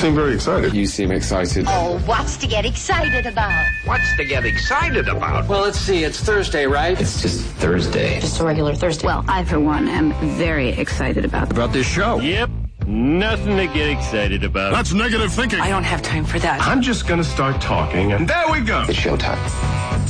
seem very excited. You seem excited. Oh, what's to get excited about? What's to get excited about? Well, let's see. It's Thursday, right? It's just Thursday. Just a regular Thursday. Well, I, for one, am very excited about About this show. Yep. Nothing to get excited about. That's negative thinking. I don't have time for that. I'm just going to start talking, and there we go. It's showtime.